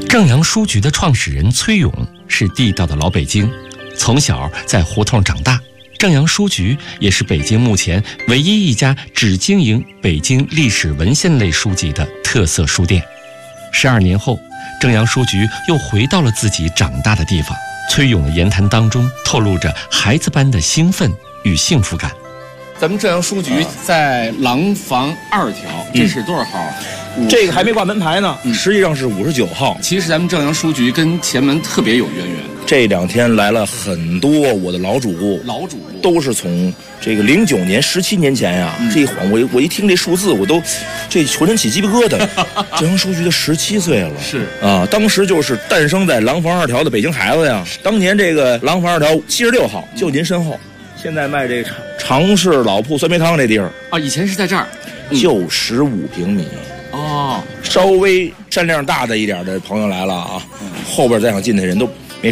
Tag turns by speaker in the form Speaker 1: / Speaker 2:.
Speaker 1: 正阳书局的创始人崔勇是地道的老北京，从小在胡同长大。正阳书局也是北京目前唯一一家只经营北京历史文献类书籍的特色书店。12年后，正阳书局又回到了自己长大的地方。崔勇的言谈当中透露着孩子般的兴奋与幸福感。
Speaker 2: 咱们正阳书局在廊坊2条，这是多少号？
Speaker 3: 这个还没挂门牌呢，实际上是59号。
Speaker 2: 其实咱们正阳书局跟前门特别有渊源。
Speaker 3: 这2天来了很多我的老主顾，都是从这个09年17年前呀。这一晃我一听这数字，我都这浑身起鸡皮疙瘩。正阳书局的17岁了，
Speaker 2: 是
Speaker 3: 啊，当时就是诞生在廊坊2条的北京孩子呀。当年这个廊坊2条76号就您身后，现在卖这常氏老铺酸梅汤这地儿
Speaker 2: 啊，以前是在这儿，
Speaker 3: 就15平米。
Speaker 2: 哦，
Speaker 3: 稍微山量大的一点的朋友来了啊，后边再想进的人都